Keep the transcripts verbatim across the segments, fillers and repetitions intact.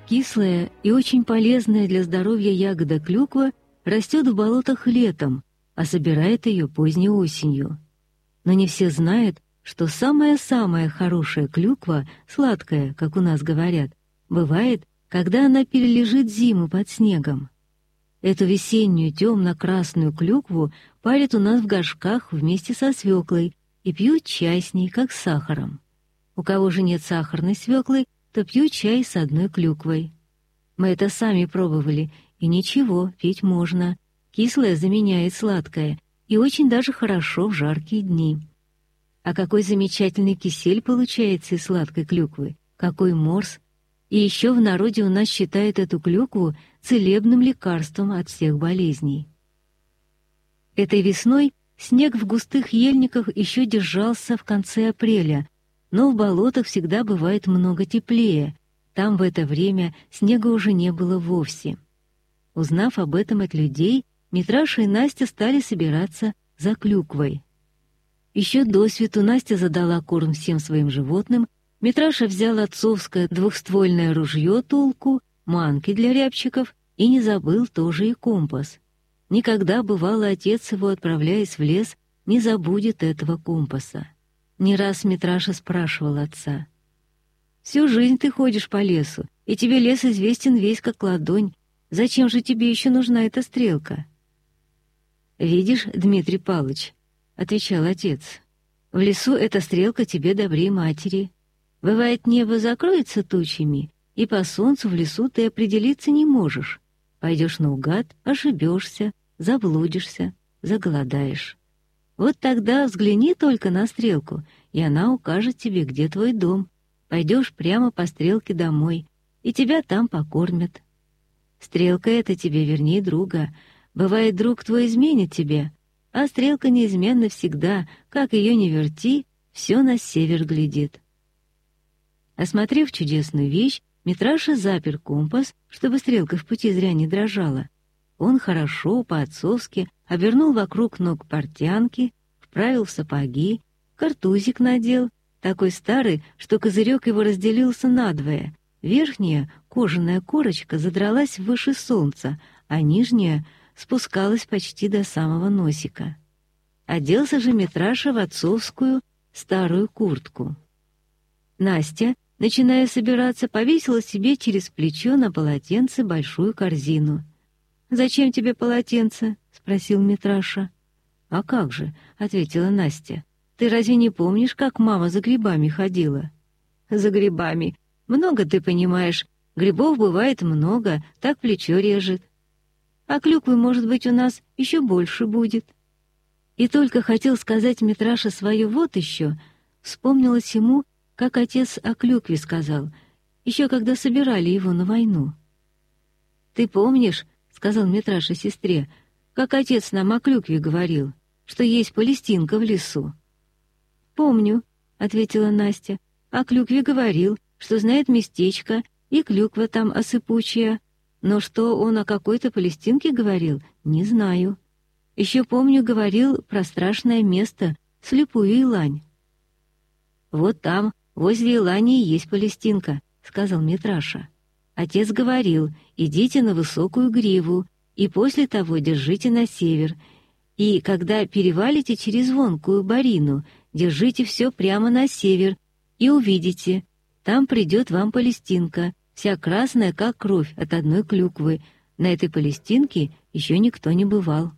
Кислая и очень полезная для здоровья ягода клюква растет в болотах летом, а собирает ее поздней осенью. Но не все знают, что самая-самая хорошая клюква, сладкая, как у нас говорят, бывает, когда она перележит зиму под снегом. Эту весеннюю темно-красную клюкву парят у нас в горшках вместе со свеклой и пьют чай с ней, как с сахаром. У кого же нет сахарной свеклы, то пьют чай с одной клюквой. Мы это сами пробовали, и ничего, пить можно. Кислое заменяет сладкое, и очень даже хорошо в жаркие дни. А какой замечательный кисель получается из сладкой клюквы, какой морс! И еще в народе у нас считают эту клюкву целебным лекарством от всех болезней. Этой весной снег в густых ельниках еще держался в конце апреля, но в болотах всегда бывает много теплее. Там в это время снега уже не было вовсе. Узнав об этом от людей, Митраша и Настя стали собираться за клюквой. Еще досвету Настя задала корм всем своим животным, Митраша взял отцовское двухствольное ружье «Тулку», манки для рябчиков и не забыл тоже и компас. Никогда, бывало, отец его, отправляясь в лес, не забудет этого компаса. Не раз Митраша спрашивал отца: «Всю жизнь ты ходишь по лесу, и тебе лес известен весь как ладонь. Зачем же тебе еще нужна эта стрелка?» «Видишь, Дмитрий Павлович, — отвечал отец, — в лесу эта стрелка тебе добрей матери. Бывает, небо закроется тучами, и по солнцу в лесу ты определиться не можешь. Пойдешь наугад, ошибешься, заблудишься, заголодаешь. Вот тогда взгляни только на стрелку, и она укажет тебе, где твой дом. Пойдешь прямо по стрелке домой, и тебя там покормят. Стрелка эта тебе верней друга. Бывает, друг твой изменит тебе, а стрелка неизменно всегда, как ее ни верти, все на север глядит». Осмотрев чудесную вещь, Митраша запер компас, чтобы стрелка в пути зря не дрожала. Он хорошо, по-отцовски, обернул вокруг ног портянки, вправил в сапоги, картузик надел, такой старый, что козырек его разделился надвое. Верхняя кожаная корочка задралась выше солнца, а нижняя спускалась почти до самого носика. Оделся же Митраша в отцовскую старую куртку. Настя, начиная собираться, повесила себе через плечо на полотенце большую корзину. «Зачем тебе полотенце?» — спросил Митраша. «А как же?» — ответила Настя. «Ты разве не помнишь, как мама за грибами ходила?» «За грибами. Много ты понимаешь. Грибов бывает много, так плечо режет. А клюквы, может быть, у нас еще больше будет». И только хотел сказать Митраша свое «вот еще», вспомнилось ему, как отец о клюкве сказал, еще когда собирали его на войну. «Ты помнишь, — сказал Митраша сестре, — как отец нам о клюкве говорил, что есть палестинка в лесу?» «Помню, — ответила Настя, — о клюкве говорил, что знает местечко, и клюква там осыпучая, но что он о какой-то палестинке говорил, не знаю. Еще помню, говорил про страшное место, слепую Илань». «Вот там, возле Илани, и есть палестинка», — сказал Митраша. «Отец говорил, идите на высокую гриву, и после того держите на север, и когда перевалите через звонкую барину, держите все прямо на север, и увидите, там придет вам палестинка, вся красная, как кровь от одной клюквы. На этой палестинке еще никто не бывал».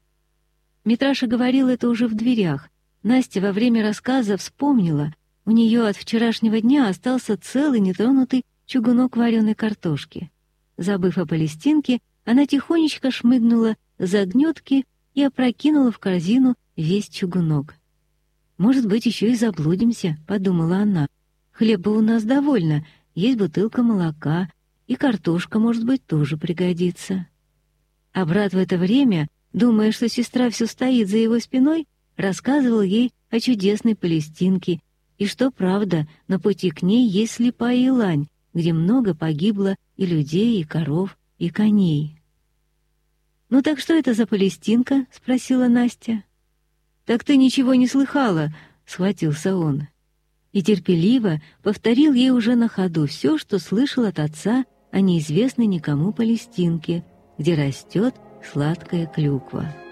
Митраша говорил это уже в дверях. Настя во время рассказа вспомнила, у нее от вчерашнего дня остался целый нетронутый чугунок вареной картошки. Забыв о палестинке, она тихонечко шмыгнула за гнетки и опрокинула в корзину весь чугунок. «Может быть, еще и заблудимся», — подумала она. «Хлеба у нас довольно, есть бутылка молока, и картошка, может быть, тоже пригодится». А брат в это время, думая, что сестра все стоит за его спиной, рассказывал ей о чудесной палестинке, и что правда, на пути к ней есть слепая Илань, где много погибло и людей, и коров, и коней. «Ну так что это за палестинка?» — спросила Настя. «Так ты ничего не слыхала?» — схватился он. И терпеливо повторил ей уже на ходу все, что слышал от отца о неизвестной никому Палестинке, где растет сладкая клюква.